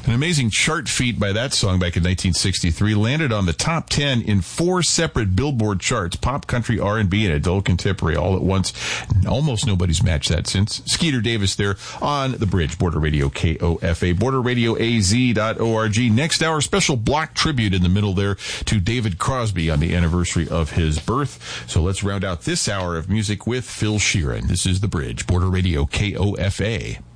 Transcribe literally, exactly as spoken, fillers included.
An amazing chart feat by that song back in nineteen sixty-three. Landed on the top ten in four separate Billboard charts. Pop, country, R and B, and adult contemporary all at once. Almost nobody's matched that since. Skeeter Davis there on The Bridge. Border Radio K O F A. border radio a z dot org. Next hour, special block tribute in the middle there to David Crosby on the anniversary of his birth. So let's round out this hour of music with Phil Sheeran. This is The Bridge. Border Radio K O F A.